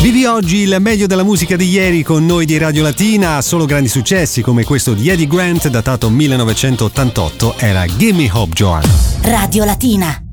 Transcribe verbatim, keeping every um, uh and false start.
Vivi oggi il meglio della musica di ieri con noi di Radio Latina, solo grandi successi come questo di Eddie Grant datato millenovecentottantotto, era Gimme Hope Joanna. Radio Latina.